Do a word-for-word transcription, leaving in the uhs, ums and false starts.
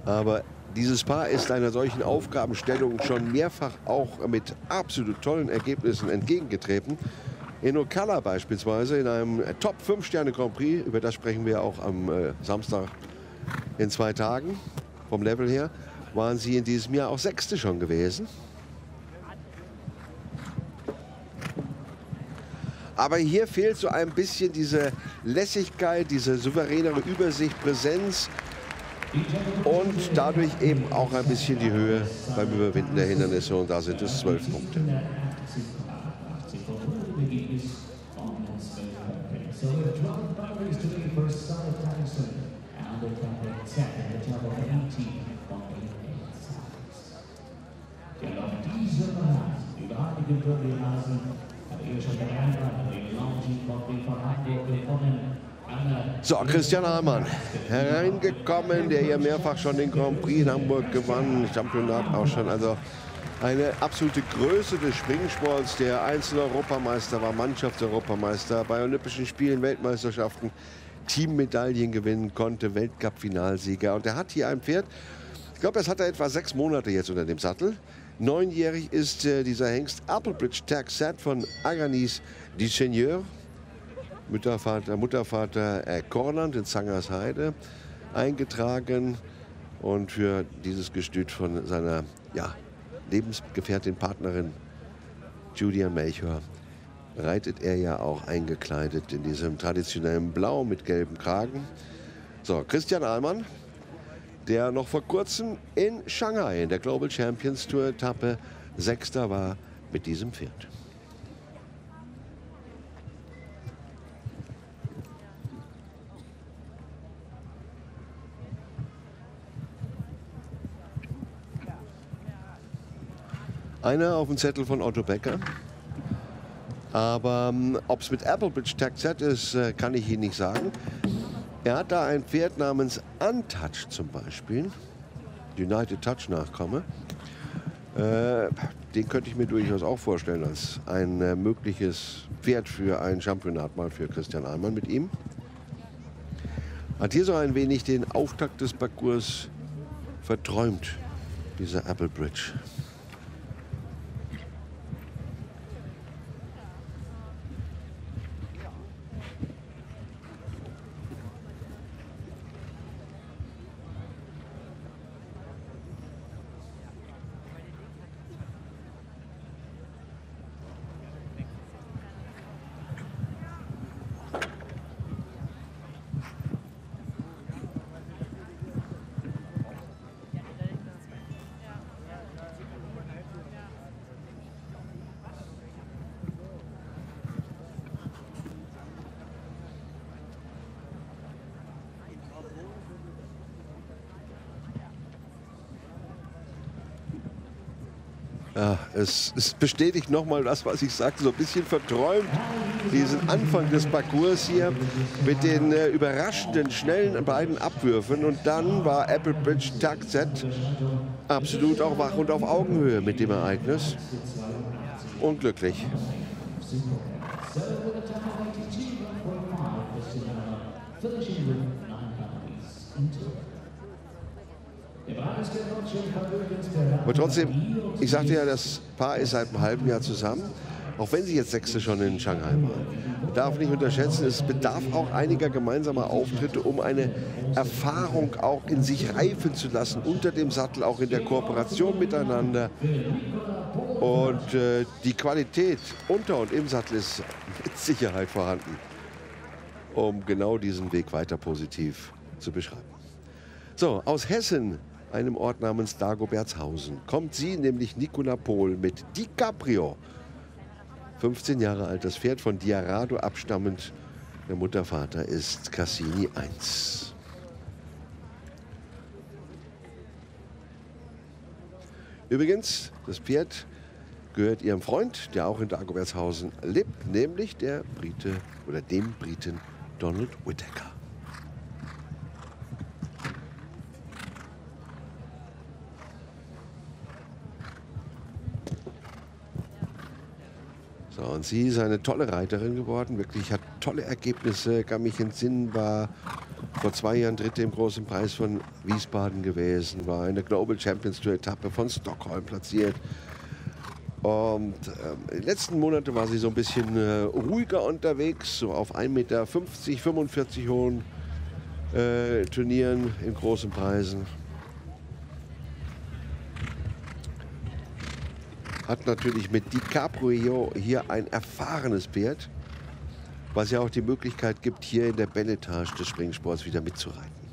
Aber dieses Paar ist einer solchen Aufgabenstellung schon mehrfach auch mit absolut tollen Ergebnissen entgegengetreten. In Ocala beispielsweise, in einem Top fünf Sterne Grand Prix, über das sprechen wir auch am äh, Samstag in zwei Tagen, vom Level her, waren sie in diesem Jahr auch Sechste schon gewesen. Aber hier fehlt so ein bisschen diese Lässigkeit, diese souveränere Übersicht, Präsenz und dadurch eben auch ein bisschen die Höhe beim Überwinden der Hindernisse. Und da sind es zwölf Punkte. So, Christian Ahlmann, hereingekommen, der hier mehrfach schon den Grand Prix in Hamburg gewann, Championat auch schon, also eine absolute Größe des Springsports, der Einzel-Europameister war, Mannschafts-Europameister, bei Olympischen Spielen, Weltmeisterschaften, Teammedaillen gewinnen konnte, Weltcup-Finalsieger. Und er hat hier ein Pferd, ich glaube, das hat er etwa sechs Monate jetzt unter dem Sattel. Neunjährig ist äh, dieser Hengst Applebridge Taxat von Aganis Duchesneur. Muttervater, Muttervater äh, Corland in Zangersheide eingetragen und für dieses Gestüt von seiner ja, Lebensgefährtin, Partnerin Julia Melchior reitet er ja auch eingekleidet in diesem traditionellen Blau mit gelbem Kragen. So, Christian Ahlmann, der noch vor kurzem in Shanghai in der Global Champions Tour Etappe Sechster war mit diesem Pferd. Einer auf dem Zettel von Otto Becker. Aber ähm, ob es mit Applebridge Taxat ist, äh, kann ich Ihnen nicht sagen. Er hat da ein Pferd namens Untouch zum Beispiel, United Touch Nachkomme. Äh, den könnte ich mir durchaus auch vorstellen als ein äh, mögliches Pferd für ein Championat mal für Christian Ahlmann mit ihm. Hat hier so ein wenig den Auftakt des Parcours verträumt, dieser Applebridge. Ja, es, es bestätigt nochmal das, was ich sagte, so ein bisschen verträumt, diesen Anfang des Parcours hier mit den äh, überraschenden, schnellen beiden Abwürfen. Und dann war Applebridge Taxat absolut auch wach und auf Augenhöhe mit dem Ereignis. Und glücklich. Aber trotzdem, ich sagte ja, das Paar ist seit einem halben Jahr zusammen, auch wenn sie jetzt Sechste schon in Shanghai waren. Man darf nicht unterschätzen, es bedarf auch einiger gemeinsamer Auftritte, um eine Erfahrung auch in sich reifen zu lassen, unter dem Sattel, auch in der Kooperation miteinander. Und äh, die Qualität unter und im Sattel ist mit Sicherheit vorhanden, um genau diesen Weg weiter positiv zu beschreiben. So, aus Hessen, einem Ort namens Dagobertshausen, kommt sie, nämlich Nicola Pohl mit DiCaprio. fünfzehn Jahre alt, das Pferd von Diarado abstammend. Der Muttervater ist Cassini eins. Übrigens, das Pferd gehört ihrem Freund, der auch in Dagobertshausen lebt, nämlich der Brite oder dem Briten Donald Whittaker. So, und sie ist eine tolle Reiterin geworden, wirklich hat tolle Ergebnisse, kann mich entsinnen, war vor zwei Jahren Dritte im großen Preis von Wiesbaden gewesen, war in der Global Champions Tour Etappe von Stockholm platziert. Und äh, in den letzten Monaten war sie so ein bisschen äh, ruhiger unterwegs, so auf ein Meter fünfzig, fünfundvierzig hohen äh, Turnieren in großen Preisen. Hat natürlich mit DiCaprio hier ein erfahrenes Pferd, was ja auch die Möglichkeit gibt, hier in der Belletage des Springsports wieder mitzureiten.